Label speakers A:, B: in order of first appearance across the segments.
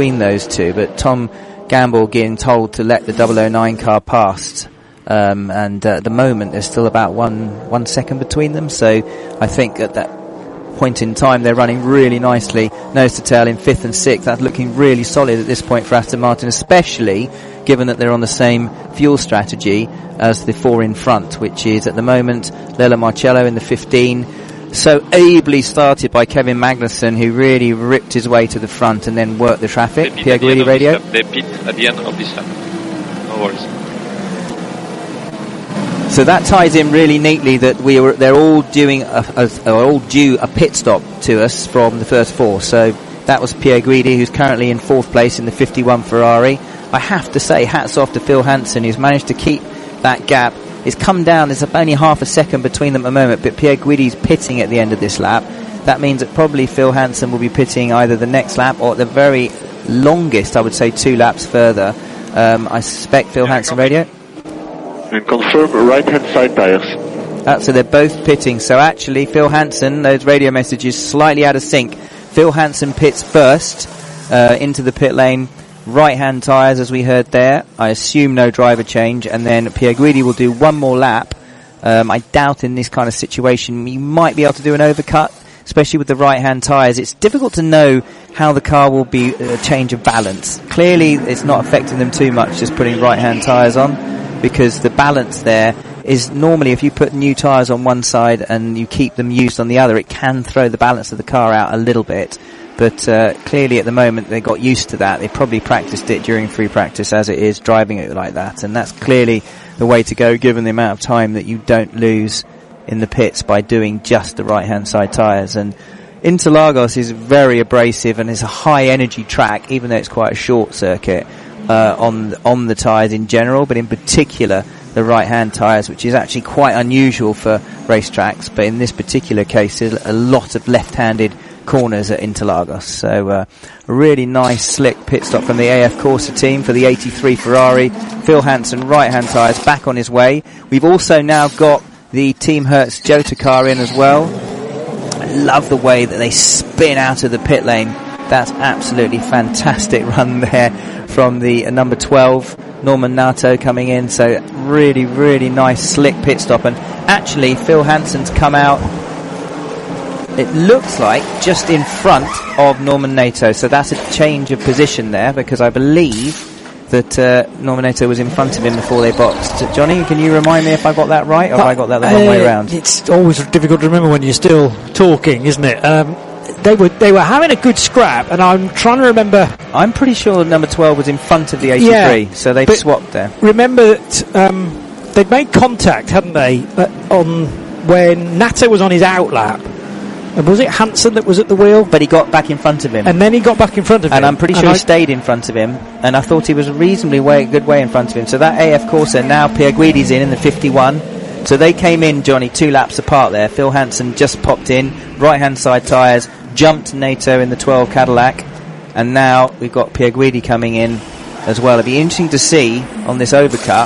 A: between those two, but Tom Gamble getting told to let the 009 car past. And at the moment there's still about one second between them, so I think at that point in time they're running really nicely nose to tail in 5th and 6th. That's looking really solid at this point for Aston Martin, especially given that they're on the same fuel strategy as the 4 in front, which is at the moment Lello Marcello in the 15, so ably started by Kevin Magnussen, who really ripped his way to the front and then worked the traffic. Pierre Guidi radio.
B: They pit at the end of this lap. No worries.
A: So that ties in really neatly that they're all all due a pit stop to us from the first 4. So that was Pierre Guidi, who's currently in 4th place in the 51 Ferrari. I have to say, hats off to Phil Hansen, who's managed to keep that gap. It's come down, there's only half a second between them at the moment, but Pierre Guidi's pitting at the end of this lap. That means that probably Phil Hansen will be pitting either the next lap or at the very longest, I would say 2 laps further. I suspect Phil Hansen radio.
C: And confirm right-hand side tires.
A: So they're both pitting. So actually, Phil Hansen, those radio messages slightly out of sync. Phil Hansen pits first into the pit lane. Right-hand tyres, as we heard there. I assume no driver change. And then Pierre Guidi will do one more lap. I doubt in this kind of situation you might be able to do an overcut, especially with the right-hand tyres. It's difficult to know how the car will be a change of balance. Clearly, it's not affecting them too much just putting right-hand tyres on, because the balance there is normally, if you put new tyres on one side and you keep them used on the other, it can throw the balance of the car out a little bit. But clearly at the moment they got used to that. They probably practiced it during free practice as it is, driving it like that. And that's clearly the way to go, given the amount of time that you don't lose in the pits by doing just the right-hand side tyres. And Interlagos is very abrasive and is a high energy track, even though it's quite a short circuit. On the tyres in general, but in particular the right-hand tyres, which is actually quite unusual for racetracks, but in this particular case there's a lot of left-handed corners at Interlagos. So a really nice slick pit stop from the AF Corsa team for the 83 Ferrari. Phil Hansen, right-hand tyres, back on his way. We've also now got the Team Hertz Jota car in as well. I love the way that they spin out of the pit lane. That's absolutely fantastic run there from the number 12, Norman Nato, coming in. So really, really nice slick pit stop. And actually Phil Hansen's come out, it looks like, just in front of Norman Nato. So that's a change of position there, because I believe that Norman Nato was in front of him before they boxed. Johnny, can you remind me if I got that right, or have I got that the wrong way around?
D: It's always difficult to remember when you're still talking, isn't it? They were having a good scrap, and I'm trying to remember.
A: I'm pretty sure number 12 was in front of the 83, so they've swapped there.
D: Remember that they'd made contact, hadn't they, on when Nato was on his outlap. And was it Hansen that was at the wheel?
A: But he got back in front of him.
D: And then he got back in front of him.
A: And I'm pretty sure he stayed in front of him. And I thought he was a reasonably good way in front of him. So that AF Corsa, now Pierre Guidi's in the 51. So they came in, Johnny, 2 laps apart there. Phil Hansen just popped in, right-hand side tyres, jumped Nato in the 12 Cadillac. And now we've got Pierre Guidi coming in as well. It'll be interesting to see on this overcut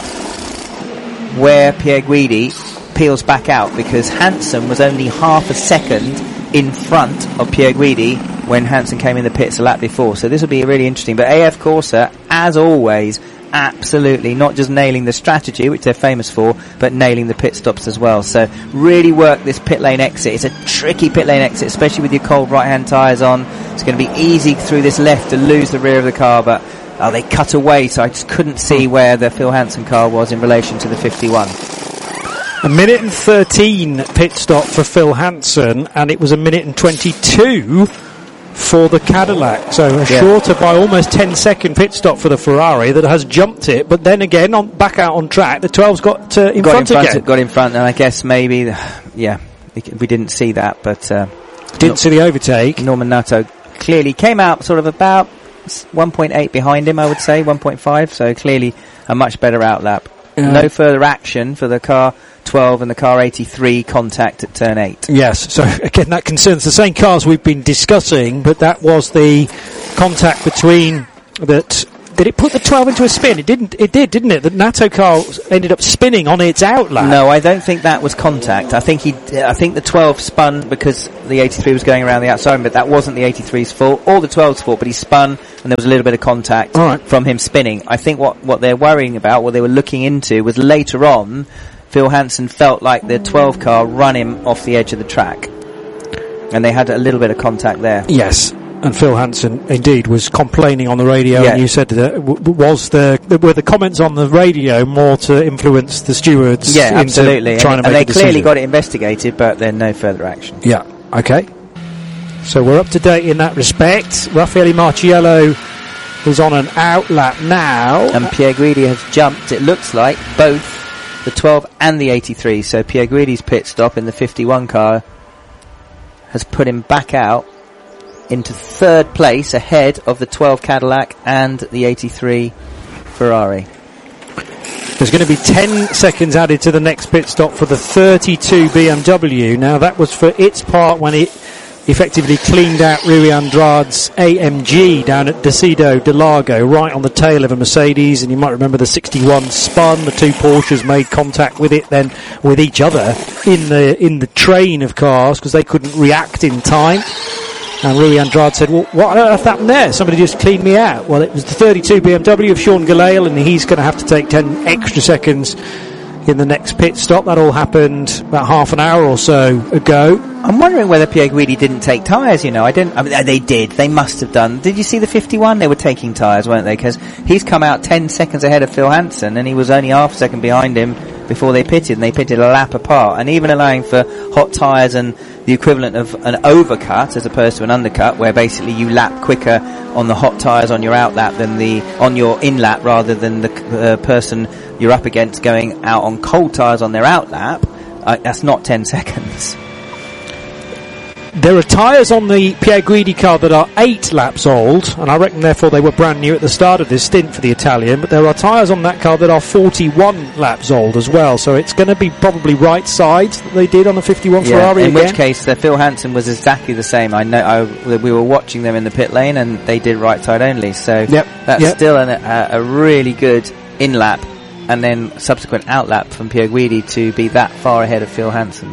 A: where Pierre Guidi peels back out, because Hansen was only half a second in front of Pierre Guidi when Hansen came in the pits a lap before. So this will be really interesting. But AF Corsa, as always, absolutely not just nailing the strategy, which they're famous for, but nailing the pit stops as well. So really work this pit lane exit. It's a tricky pit lane exit, especially with your cold right-hand tyres on. It's going to be easy through this left to lose the rear of the car, but they cut away, so I just couldn't see where the Phil Hansen car was in relation to the 51.
D: A minute and 13 pit stop for Phil Hansen, and it was a minute and 22 for the Cadillac. So shorter by almost 10-second pit stop for the Ferrari that has jumped it. But then again, back out on track, the 12's got in front again.
A: Got in front, and I guess maybe, we didn't see that, but
D: didn't see the overtake.
A: Norman Nato clearly came out sort of about 1.8 behind him, I would say, 1.5. So clearly a much better outlap. No further action for the car 12 and the car 83 contact at turn 8.
D: Yes, so again that concerns the same cars we've been discussing, but that was the contact between that Did it put the 12 into a spin? It didn't. It did, didn't it? The Natto car ended up spinning on its outlap.
A: No, I don't think that was contact. I think the 12 spun because the 83 was going around the outside, but that wasn't the 83's fault or the 12's fault. But he spun, and there was a little bit of contact from him spinning. I think what they're worrying about, what they were looking into, was later on, Phil Hansen felt like the 12 car run him off the edge of the track, and they had a little bit of contact there.
D: Yes. And Phil Hansen indeed was complaining on the radio, and you said that were the comments on the radio more to influence the stewards?
A: Yeah, absolutely.
D: Trying to make
A: a decision. Clearly got it investigated, but then no further action.
D: Yeah, okay. So we're up to date in that respect. Raffaele Marciello is on an outlap now,
A: and Pierre Guidi has jumped. It looks like both the 12 and the 83. So Pierre Guidi's pit stop in the 51 car has put him back out into third place ahead of the 12 Cadillac and the 83 Ferrari.
D: There's going to be 10 seconds added to the next pit stop for the 32 BMW. Now that was for its part when it effectively cleaned out Rui Andrade's AMG down at Decido de Largo, right on the tail of a Mercedes. And you might remember the 61 spun, the two Porsches made contact with it, then with each other in the train of cars because they couldn't react in time. And Rui Andrade said, well, what on earth happened there? Somebody just cleaned me out. Well, it was the 32 BMW of Sean Gelael, and he's going to have to take 10 extra seconds in the next pit stop. That all happened about half an hour or so ago.
A: I'm wondering whether Pierre Guidi didn't take tyres, I mean, they did. They must have done. Did you see the 51? They were taking tyres, weren't they? Because he's come out 10 seconds ahead of Phil Hansen, and he was only half a second behind him before they pitted, and they pitted a lap apart. And even allowing for hot tyres and the equivalent of an overcut as opposed to an undercut, where basically you lap quicker on the hot tyres on your outlap than on your in-lap, rather than the person you're up against going out on cold tyres on their outlap. That's not 10 seconds.
D: There are tyres on the Pierre Guidi car that are 8 laps old, and I reckon therefore they were brand new at the start of this stint for the Italian, but there are tyres on that car that are 41 laps old as well, so it's going to be probably right sides that they did on the 51 Ferrari
A: in
D: again.
A: Which case Phil Hansen was exactly the same. I know we were watching them in the pit lane and they did right side only, so that's still a really good in-lap and then subsequent out-lap from Pierre Guidi to be that far ahead of Phil Hansen.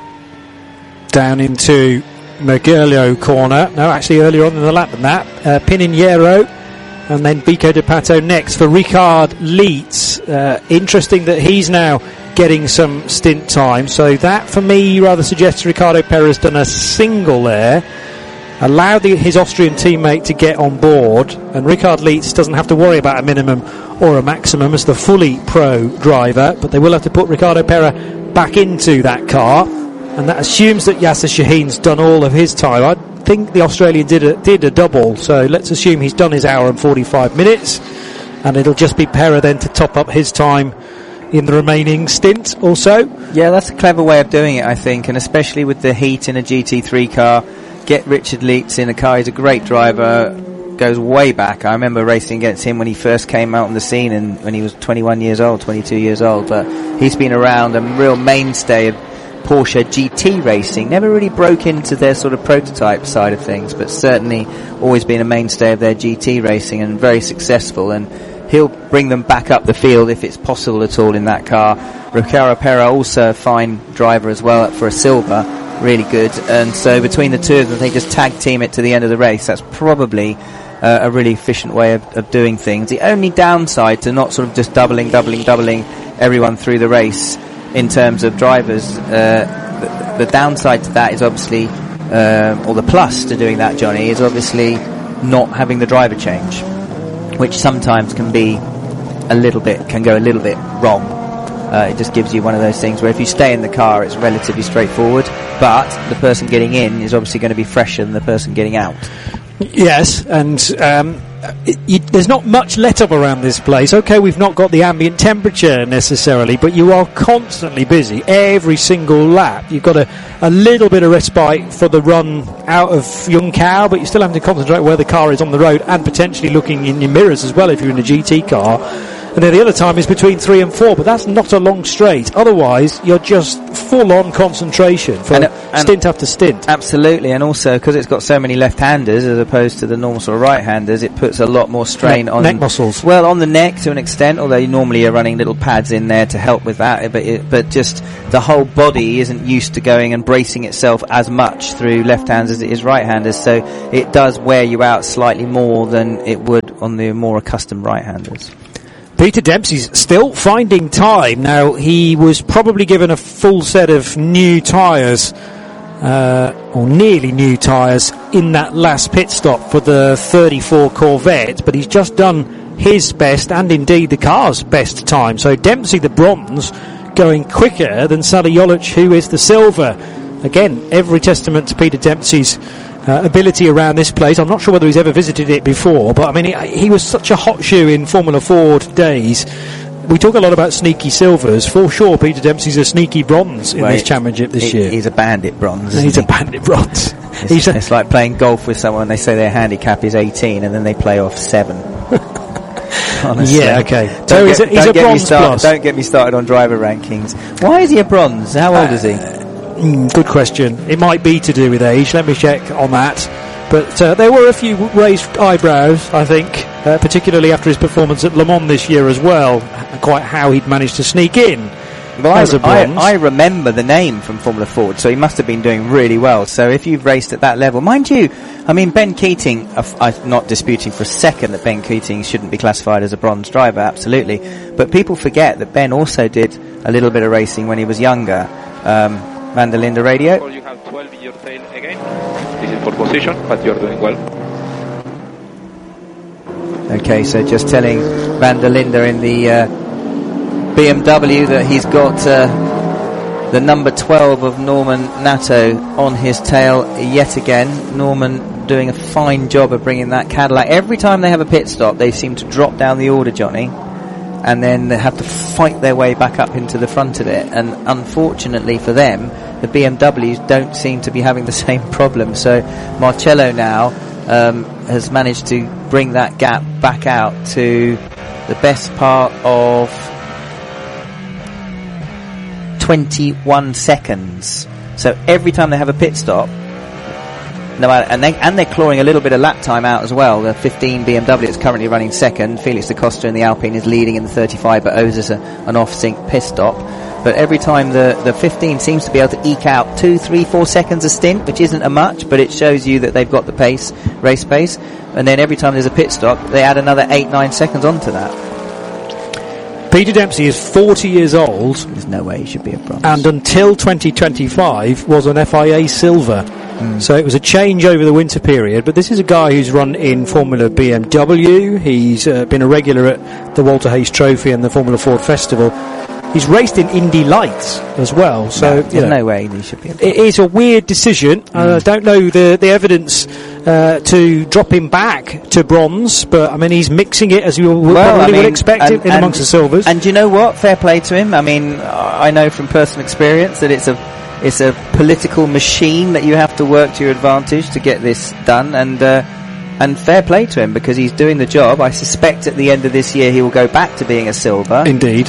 D: Down into Mugello corner. No, actually earlier on in the lap than that. Pinheiro and then Vico de Pato next for Ricard Leitz. Interesting that he's now getting some stint time. So that for me rather suggests Ricardo Perez done a single there, allowed his Austrian teammate to get on board, and Ricard Leitz doesn't have to worry about a minimum or a maximum as the fully pro driver, but they will have to put Ricardo Perez back into that car. And that assumes that Yasser Shaheen's done all of his time. I think the Australian did a double, so let's assume he's done his hour and 45 minutes, and it'll just be Pera then to top up his time in the remaining stint also.
A: Yeah, that's a clever way of doing it, I think, and especially with the heat in a GT3 car, get Richard Leitz in a car. He's a great driver, goes way back. I remember racing against him when he first came out on the scene and when he was 21 years old, 22 years old, but he's been around, a real mainstay of Porsche GT racing. Never really broke into their sort of prototype side of things, but certainly always been a mainstay of their GT racing and very successful, and he'll bring them back up the field if it's possible at all in that car. Ricardo Perez also a fine driver as well for a silver, really good, and so between the two of them they just tag team it to the end of the race. That's probably a really efficient way of doing things. The only downside to not sort of just doubling everyone through the race in terms of drivers, the downside to that is obviously, or the plus to doing that, Johnny, is obviously not having the driver change, which sometimes can go a little bit wrong. It just gives you one of those things where if you stay in the car it's relatively straightforward, but the person getting in is obviously going to be fresher than the person getting out.
D: Yes, and there's not much let up around this place. Okay, we've not got the ambient temperature necessarily, but you are constantly busy every single lap. You've got a little bit of respite for the run out of Junção, but you're still having to concentrate where the car is on the road and potentially looking in your mirrors as well if you're in a GT car. And then the other time is between 3 and 4, but that's not a long straight. Otherwise, you're just full-on concentration for stint after stint.
A: Absolutely, and also because it's got so many left-handers as opposed to the normal sort of right-handers, it puts a lot more strain on
D: neck muscles.
A: Well, on the neck to an extent, although you normally are running little pads in there to help with that, but just the whole body isn't used to going and bracing itself as much through left-handers as it is right-handers, so it does wear you out slightly more than it would on the more accustomed right-handers.
D: Peter Dempsey's still finding time. Now, he was probably given a full set of new tyres, or nearly new tyres, in that last pit stop for the 34 Corvette, but he's just done his best, and indeed the car's best time. So Dempsey, the bronze, going quicker than Sally Jolic, who is the silver. Again, every testament to Peter Dempsey's ability around this place. I'm not sure whether he's ever visited it before, but I mean, he was such a hot shoe in Formula Ford days. We talk a lot about sneaky silvers. For sure, Peter Dempsey's a sneaky bronze in this championship this year.
A: He's a bandit bronze.
D: He's a bandit bronze.
A: It's like playing golf with someone. They say their handicap is 18, and then they play off 7. Honestly.
D: Yeah, okay.
A: Don't
D: So he's a bronze plus.
A: Don't get me started on driver rankings. Why is he a bronze? How old is he?
D: Good question. It might be to do with age. Let me check on that. But there were a few raised eyebrows, I think, particularly after his performance at Le Mans this year as well. Quite how he'd managed to sneak in as a bronze.
A: I remember the name from Formula Ford, so he must have been doing really well. So if you've raced at that level, mind you, I mean, Ben Keating, I'm not disputing for a second that Ben Keating shouldn't be classified as a bronze driver, absolutely. But people forget that Ben also did a little bit of racing when he was younger. Van der Linde radio.
B: You have 12 in your tail again. This is for position, but you're doing well.
A: Okay, so just telling Van der Linde in the BMW that he's got the number 12 of Norman Nato on his tail yet again. Norman doing a fine job of bringing that Cadillac. Every time they have a pit stop, they seem to drop down the order, Johnny, and then they have to fight their way back up into the front of it. And unfortunately for them, the BMWs don't seem to be having the same problem. So Marcello now has managed to bring that gap back out to the best part of 21 seconds. So every time they have a pit stop, no matter, and they're clawing a little bit of lap time out as well. The 15 BMW is currently running second. Felix da Costa in the Alpine is leading in the 35, but owes us an off-sync pit stop. But every time the 15 seems to be able to eke out 2, 3, 4 seconds a stint, which isn't a much, but it shows you that they've got the pace, race pace. And then every time there's a pit stop, they add another 8, 9 seconds onto that.
D: Peter Dempsey is 40 years old.
A: There's no way he should be a bronze.
D: And until 2025 was an FIA silver. So it was a change over the winter period, but this is a guy who's run in Formula BMW. He's been a regular at the Walter Hayes Trophy and the Formula Ford Festival. He's raced in Indy Lights as well, so
A: there's no way he should be a bronze.
D: It is a weird decision. I don't know the evidence to drop him back to bronze, but I mean, he's mixing it as you would expect in amongst the silvers.
A: And do you know what? Fair play to him. I mean, I know from personal experience that it's a political machine that you have to work to your advantage to get this done, and fair play to him because he's doing the job. I suspect at the end of this year he will go back to being a silver.
D: Indeed.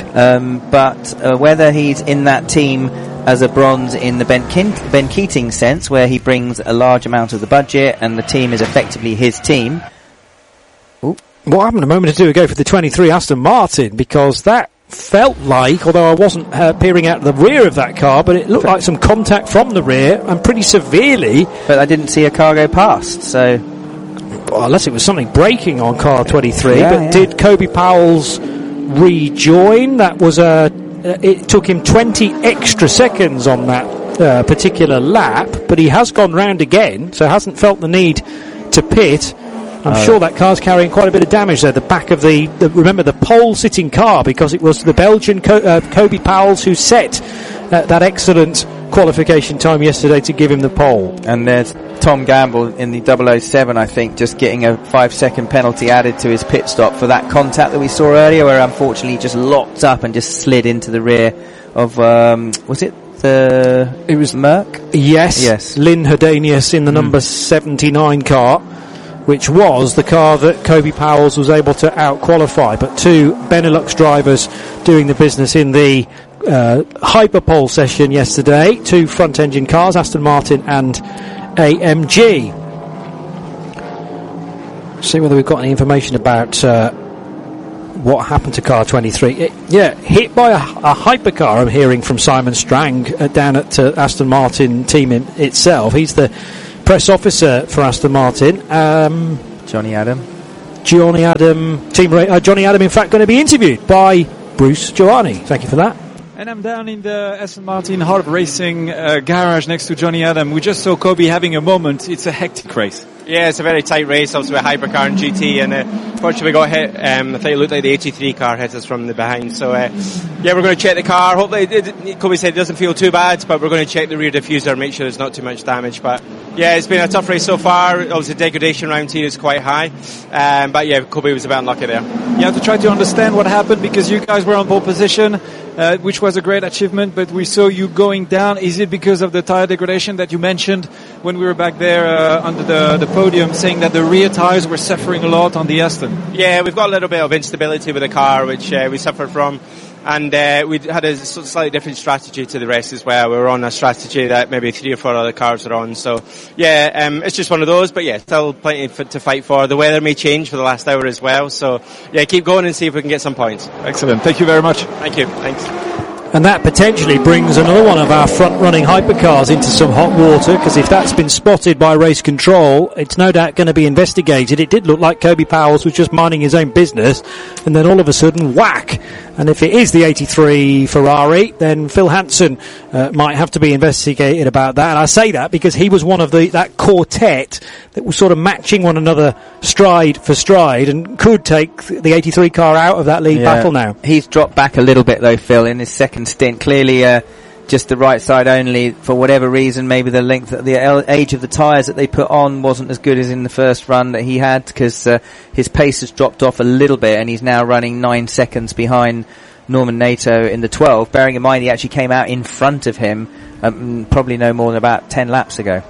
A: But whether he's in that team as a bronze in the Ben Keating sense, where he brings a large amount of the budget and the team is effectively his team. Ooh.
D: What happened a moment or two ago for the 23 Aston Martin? Because that felt like, although I wasn't peering out the rear of that car, but it looked like some contact from the rear and pretty severely.
A: But I didn't see a car go past, so...
D: Well, unless it was something braking on car 23, did Kobe Powell's rejoin? That was it took him 20 extra seconds on that particular lap, but he has gone round again, so hasn't felt the need to pit. I'm sure that car's carrying quite a bit of damage there. The back of remember the pole-sitting car, because it was the Belgian Kobe Powell's who set that excellent qualification time yesterday to give him the pole.
A: And there's Tom Gamble in the 007, I think, just getting a 5-second penalty added to his pit stop for that contact that we saw earlier, where unfortunately he just locked up and just slid into the rear of, was it it was Merc?
D: Yes. Lynn Herdanius in the number 79 car, which was the car that Kobe Powell's was able to out-qualify. But two Benelux drivers doing the business in the hyperpole session yesterday. 2 front-engine cars, Aston Martin and AMG. See whether we've got any information about what happened to car 23. Hit by a hypercar, I'm hearing from Simon Strang down at Aston Martin team itself. He's the press officer for Aston Martin.
A: Johnny Adam,
D: Johnny Adam, in fact, going to be interviewed by Bruce Giovanni. Thank you for that.
E: And I'm down in the Aston Martin Heart of Racing garage next to Johnny Adam. We just saw Kobe having a moment. It's a hectic race.
F: Yeah, it's a very tight race, obviously with hypercar and GT, and fortunately we got hit. I think it looked like the 83 car hit us from the behind. So we're going to check the car. Hopefully, Kobe said it doesn't feel too bad, but we're going to check the rear diffuser, make sure there's not too much damage. But yeah, it's been a tough race so far. Obviously, degradation around here is quite high, but yeah, Kobe was a bit unlucky there.
E: You have to try to understand what happened, because you guys were on pole position, which was a great achievement, but we saw you going down. Is it because of the tire degradation that you mentioned when we were back there under the podium, saying that the rear tires were suffering a lot on the Aston?
F: Yeah, we've got a little bit of instability with the car, which we suffered from, and we had a slightly different strategy to the rest as well. We were on a strategy that maybe 3 or 4 other cars are on, so yeah, it's just one of those, but yeah, still plenty to fight for. The weather may change for the last hour as well, so yeah, keep going and see if we can get some points.
E: Excellent, thank you very much.
F: Thank you, thanks.
D: And that potentially brings another one of our front-running hypercars into some hot water, because if that's been spotted by race control, it's no doubt going to be investigated. It did look like Kobe Powers was just minding his own business, and then all of a sudden, whack! And if it is the 83 Ferrari, then Phil Hansen might have to be investigated about that. And I say that because he was one of that quartet that was sort of matching one another stride for stride, and could take the 83 car out of that lead battle now.
A: He's dropped back a little bit though, Phil, in his second stint. Clearly just the right side only, for whatever reason. Maybe the length, the age of the tyres that they put on wasn't as good as in the first run that he had, because his pace has dropped off a little bit, and he's now running 9 seconds behind Norman Nato in the 12, bearing in mind he actually came out in front of him probably no more than about 10 laps ago.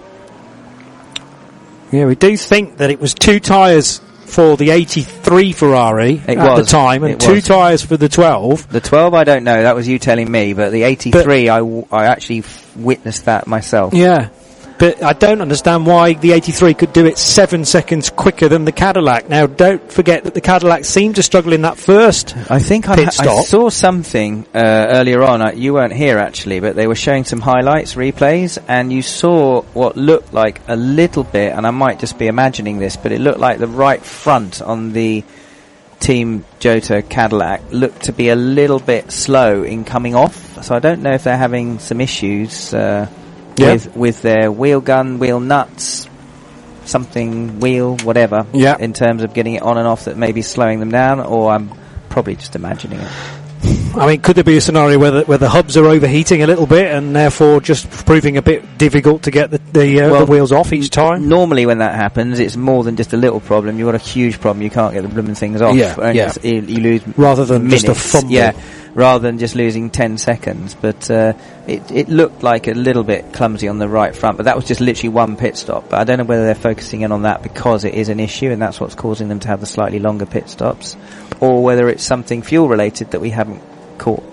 D: Yeah, we do think that it was 2 tyres for the 83 Ferrari the time, and 2 tyres for the 12.
A: The 12, I don't know. That was you telling me. But the 83, I actually witnessed that myself.
D: Yeah. But I don't understand why the 83 could do it 7 seconds quicker than the Cadillac. Now, don't forget that the Cadillac seemed to struggle in that first
A: I think I saw something earlier on. You weren't here, actually, but they were showing some highlights, replays, and you saw what looked like a little bit, and I might just be imagining this, but it looked like the right front on the Team Jota Cadillac looked to be a little bit slow in coming off. So I don't know if they're having some issues with their wheel gun, wheel nuts, something, wheel, whatever, in terms of getting it on and off that may be slowing them down, or I'm probably just imagining it.
D: I mean, could there be a scenario where the hubs are overheating a little bit and therefore just proving a bit difficult to get the wheels off each time?
A: Normally when that happens, it's more than just a little problem. You've got a huge problem. You can't get the blooming things off. You lose
D: rather than
A: minutes,
D: just a fumble.
A: Yeah, rather than just losing 10 seconds. But it looked like a little bit clumsy on the right front, but that was just literally one pit stop. But I don't know whether they're focusing in on that because it is an issue and that's what's causing them to have the slightly longer pit stops, or whether it's something fuel related that we haven't caught.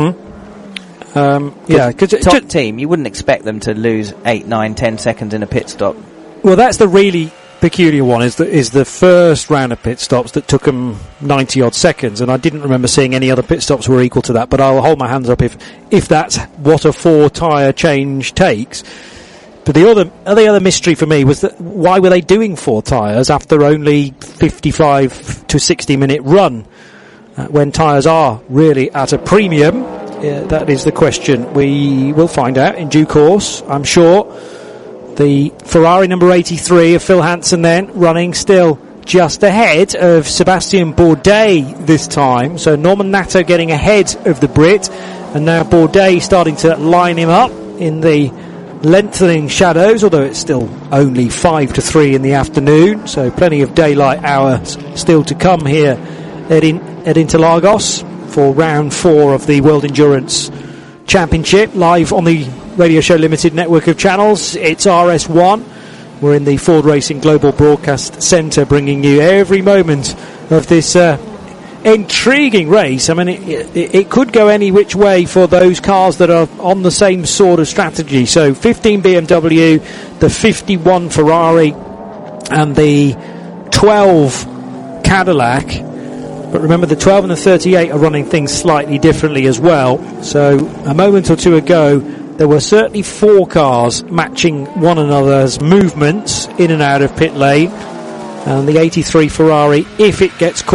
D: Because
A: top team, you wouldn't expect them to lose 8, 9, 10 seconds in a pit stop.
D: Well, that's the really peculiar one, is the first round of pit stops that took them 90 odd seconds, and I didn't remember seeing any other pit stops were equal to that, but I'll hold my hands up if that's what a 4 tyre change takes. But the other mystery for me was that why were they doing 4 tyres after only 55 to 60 minute run? When tyres are really at a premium, that is the question. We will find out in due course, I'm sure. The Ferrari number 83 of Phil Hansen then running still just ahead of Sebastian Bourdais this time. So Norman Nato getting ahead of the Brit, and now Bourdais starting to line him up in the lengthening shadows, although it's still only 5 to 3 in the afternoon, so plenty of daylight hours still to come here at Interlagos for round 4 of the World Endurance Championship, live on the Radio Show Limited network of channels. It's RS1. We're in the Ford Racing Global Broadcast Centre, bringing you every moment of this intriguing race. I mean, it could go any which way for those cars that are on the same sort of strategy. So 15 BMW, the 51 Ferrari, and the 12 Cadillac. But remember, the 12 and the 38 are running things slightly differently as well. So a moment or two ago, there were certainly 4 cars matching one another's movements in and out of pit lane. And the 83 Ferrari, if it gets caught